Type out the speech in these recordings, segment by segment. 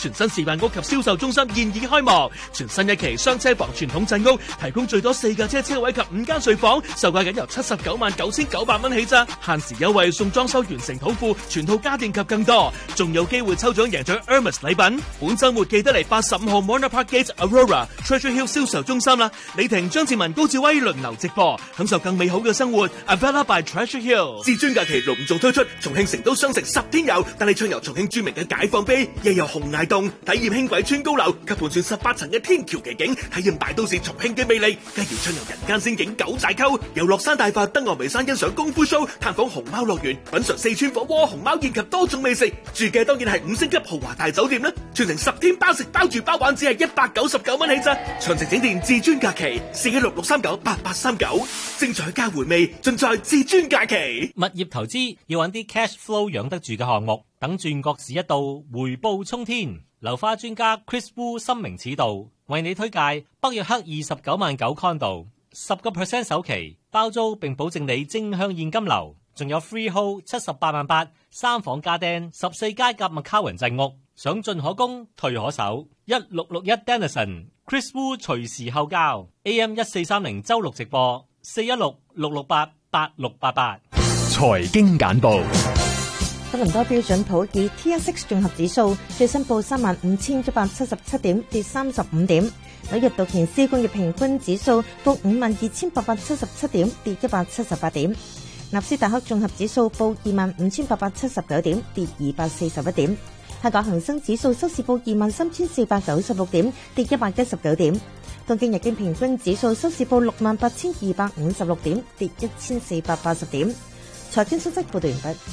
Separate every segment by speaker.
Speaker 1: 全新示範屋及銷售中心現已開幕，全新一期雙車房傳統鎮屋，提供最多4架車車位及5間睡房，售價僅由799900蚊起咋，限時優惠送裝修完成土庫、全套家電及更多，仲有機會抽獎贏取 Hermes 禮品。本週末記得嚟85號 Mona Park Gate Aurora Treasure Hill 銷售中心啦，李婷、張志文、高志威輪流直播，享受更美好嘅生活。Avella by Treasure Hill。至尊假期隆重推出，重慶成都雙城10天遊，帶你暢遊重慶著名嘅解放碑，又遊洪崖洞，體驗輕軌穿高樓及盤旋18層嘅天橋奇景，體驗大都市重慶嘅魅力，繼而暢遊人間仙境九寨溝，遊樂山大佛、登岸眉山欣賞功夫 show，探訪熊貓樂園，品嘗四川火鍋、熊貓宴及多種美食，住嘅當然係5星級豪華大酒店啦，全程10天包食包住包玩，只係199蚊起咋，詳情請電至尊假期4166398839，精彩加回味，盡在至尊假期。
Speaker 2: 物業投資要揾啲 cash flow 養得住嘅項目，等轉角市一到，回報沖天。樓花專家 Chris Wu 深明此道，為你推介北約克29萬9 condo， 10% 首期包租並保證你正向現金流，仲有 freehold 78萬8 3房家電14階夾麥卡雲鎮屋，想進可攻退可守。1661 Denison Chris Wu 隨時候交 AM 1430周六直播416-668-8688。
Speaker 3: 財經簡報。
Speaker 4: 多倫多標準普爾 TSX 綜合指數最新報35,177點，跌35點。紐約道瓊斯工業平均指數報52,877點，跌178點。納斯達克綜合指數報25,879點，跌241點。香港恒生指數收市報23,496點，跌119點。東京日經平均指數收市報68,256點，跌1,480點。財經消息報道完畢。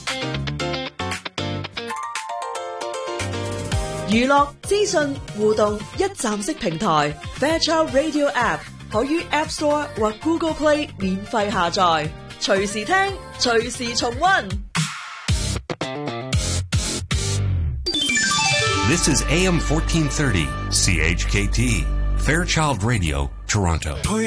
Speaker 5: 娛樂資訊互動一站式平台 Fairchild Radio App 可於 App Store 或 Google Play 免費下載，隨時聽，隨時重溫。
Speaker 6: This is AM 1430 CHKT Fairchild Radio Toronto。